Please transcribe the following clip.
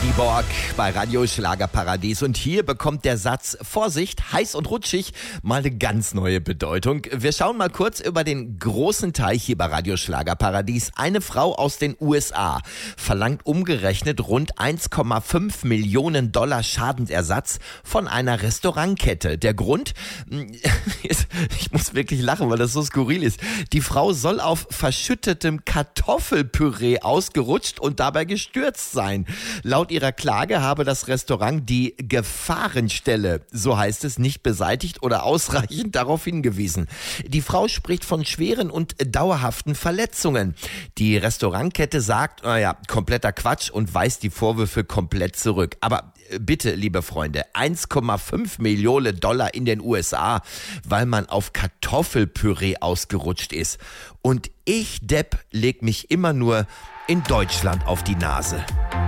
Borg bei Radio Schlagerparadies und hier bekommt der Satz Vorsicht, heiß und rutschig mal eine ganz neue Bedeutung. Wir schauen mal kurz über den großen Teich hier bei Radio Schlagerparadies. Eine Frau aus den USA verlangt umgerechnet rund 1,5 Millionen Dollar Schadensersatz von einer Restaurantkette. Der Grund? Ich muss wirklich lachen, weil das so skurril ist. Die Frau soll auf verschüttetem Kartoffelpüree ausgerutscht und dabei gestürzt sein. Laut ihrer Klage habe das Restaurant die Gefahrenstelle, so heißt es, nicht beseitigt oder ausreichend darauf hingewiesen. Die Frau spricht von schweren und dauerhaften Verletzungen. Die Restaurantkette sagt, kompletter Quatsch und weist die Vorwürfe komplett zurück. Aber bitte, liebe Freunde, 1,5 Millionen Dollar in den USA, weil man auf Kartoffelpüree ausgerutscht ist. Und ich, Depp, leg mich immer nur in Deutschland auf die Nase.